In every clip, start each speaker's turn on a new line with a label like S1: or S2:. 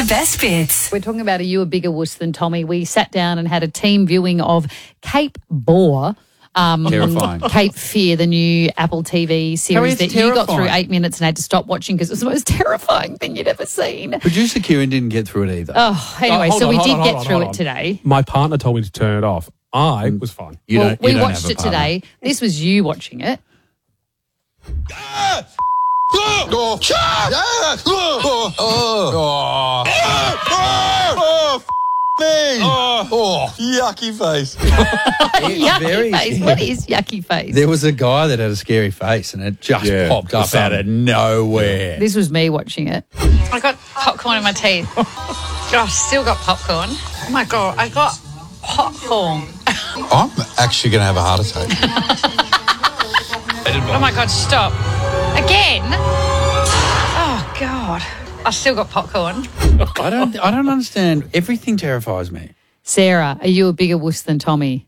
S1: best bits.
S2: We're talking about Are You a Bigger Wuss Than Tommy? We sat down and had a team viewing of Cape Boar.
S3: Terrifying.
S2: Cape Fear, the new Apple TV series that you got through 8 minutes and had to stop watching because it was the most terrifying thing you'd ever seen.
S3: Producer Kieran didn't get through it either.
S2: Oh, anyway, we did get through it today.
S4: My partner told me to turn it off. I was fine.
S3: You
S2: Well,
S3: don't-
S2: we
S3: you don't
S2: watched
S3: have a
S2: it
S3: partner.
S2: today. This was you watching it.
S5: Yucky face.
S2: Yucky face. What is yucky face?
S3: There was a guy that had a scary face and it just popped up out of nowhere.
S2: This was me watching it.
S6: I got popcorn in my teeth. Oh, still got popcorn. Oh my God, I got popcorn.
S5: I'm actually going to have a heart attack.
S6: Oh my God, stop. Again? Oh God, I still got popcorn.
S3: I don't understand. Everything terrifies me.
S2: Sarah, are you a bigger wuss than Tommy?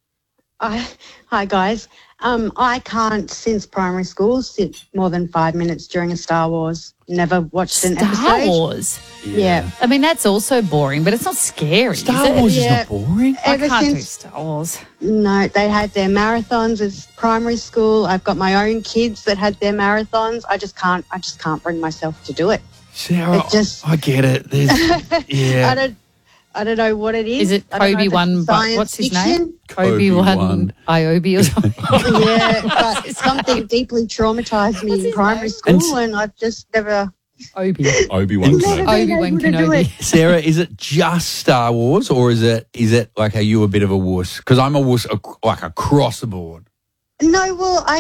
S7: Hi, guys. I can't, since primary school, sit more than 5 minutes during a Star Wars. Never watched an episode.
S2: Star Wars?
S7: Yeah.
S2: I mean, that's also boring, but it's not scary,
S3: Star
S2: is it?
S3: Wars is
S7: Yeah.
S3: not boring.
S2: I
S7: Ever
S2: can't do
S7: since,
S2: Star Wars.
S7: no, they had their marathons as primary school. I've got my own kids that had their marathons. I just can't bring myself to do it.
S3: Sarah,
S7: It just-
S3: I get it. There's, yeah.
S7: I don't know what it is.
S2: Is it
S7: I don't know if it's
S2: Obi-Wan,
S7: science
S2: what's his
S7: fiction.
S2: name? Obi-Wan
S3: Obi-Wan.
S2: Iobi or something.
S7: Yeah, but something deeply traumatized me in primary school, and I've just never
S2: Obi-Wan
S4: Obi-Wan.
S7: never been
S2: Obi-Wan
S7: able to do
S2: Kenobi.
S7: it.
S3: Sarah, is it just Star Wars or is it like, are you a bit of a wuss? Because I'm a wuss like across the board.
S7: No, well, I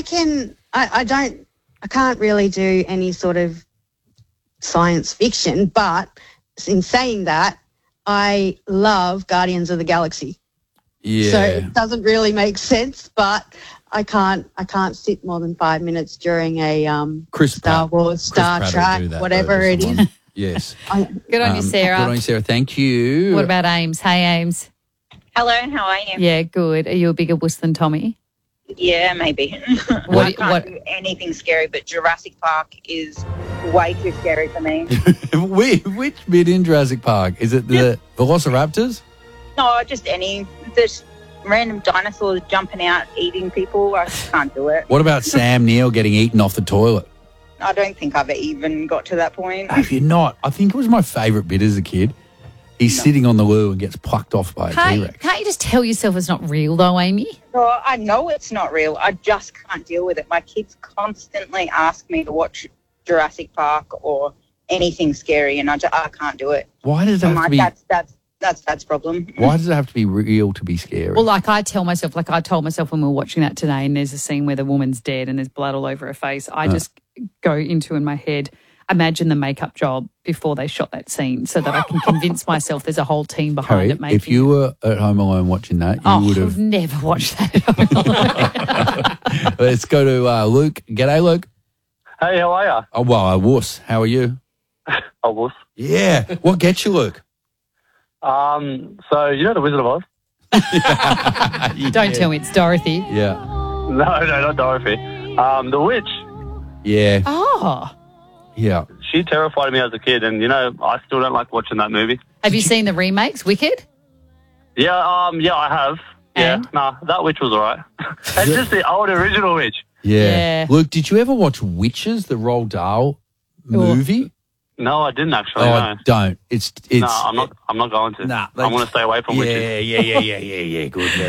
S7: can't really do any sort of science fiction, but in saying that, I love Guardians of the Galaxy.
S3: Yeah.
S7: So it doesn't really make sense, but I can't sit more than 5 minutes during a
S3: Chris
S7: Star
S3: Pratt.
S7: Wars,
S3: Chris
S7: Star
S3: Pratt will
S7: Trek,
S3: do that
S7: whatever
S3: over
S7: it is.
S3: someone. Yes.
S2: Good on you, Sarah.
S3: Good on you, Sarah. Thank you.
S2: What about Ames? Hey, Ames.
S8: Hello, how are you?
S2: Yeah, good. Are you a bigger wuss than Tommy?
S8: Yeah, maybe.
S2: What-
S8: I can't do anything scary, but Jurassic Park is way too scary for me.
S3: Which bit in Jurassic Park? Is it the Velociraptors?
S8: No, just any. There's random dinosaurs jumping out, eating people. I just can't do it.
S3: What about Sam Neill getting eaten off the toilet?
S8: I don't think I've even got to that point.
S3: Have you not? I think it was my favourite bit as a kid. He's sitting on the loo and gets plucked off by a T-Rex.
S2: Can't you just tell yourself it's not real though, Amy?
S8: No, I know it's not real. I just can't deal with it. My kids constantly ask me to watch Jurassic Park or anything scary, and I can't do it.
S3: Why does it have to be?
S8: That's problem.
S3: Why does it have to be real to be scary?
S2: Well, like I told myself when we were watching that today and there's a scene where the woman's dead and there's blood all over her face, I just go into in my head, imagine the makeup job before they shot that scene so that I can convince myself there's a whole team behind
S3: Harry,
S2: it making
S3: if you were at home alone watching that, you would
S2: I've
S3: have.
S2: never watched that.
S3: Let's go to Luke. G'day, Luke.
S9: Hey, how are ya?
S3: Oh, well, I wuss. How are you?
S9: I was.
S3: Yeah. What gets you, Luke?
S9: So you know the Wizard of Oz?
S2: Don't tell me it's Dorothy.
S3: Yeah.
S9: No, not Dorothy. The witch.
S3: Yeah.
S2: Oh.
S3: Yeah.
S9: She terrified me as a kid, and I still don't like watching that movie.
S2: Have you seen the remakes, Wicked?
S9: Yeah, I have.
S2: And?
S9: Yeah, nah, that witch was alright. It's just the old original witch.
S2: Yeah.
S3: Luke, did you ever watch Witches, the Roald Dahl movie?
S9: No, I didn't actually.
S3: Oh,
S9: No,
S3: don't. It's.
S9: no, I'm not going to.
S3: Nah,
S9: I'm going to stay away from witches.
S3: Yeah. Good.